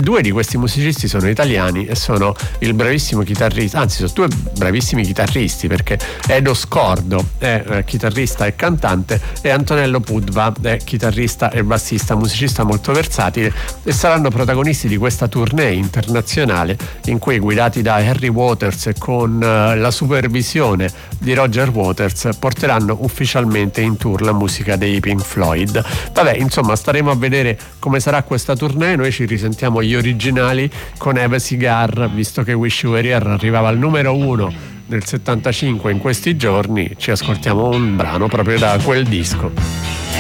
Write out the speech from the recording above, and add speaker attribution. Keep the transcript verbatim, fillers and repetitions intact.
Speaker 1: due di questi musicisti sono italiani e sono il bravissimo chitarrista, anzi sono due bravissimi chitarristi, perché Edo Scordo è eh, chitarrista e cantante e Antonello Pudva è chitarrista e bassista, musicista molto versatile, e saranno protagonisti di questa tournée internazionale in cui, guidati da Harry Waters e con eh, la supervisione di Roger Waters, porteranno ufficialmente in tour la musica dei Pink Floyd. Vabbè, insomma, staremo a vedere come sarà questa tournée. Noi ci risentiamo gli originali con Eva Cigar, visto che Wish You Were Here arrivava al numero uno nel settantacinque in questi giorni. Ci ascoltiamo un brano proprio da quel disco.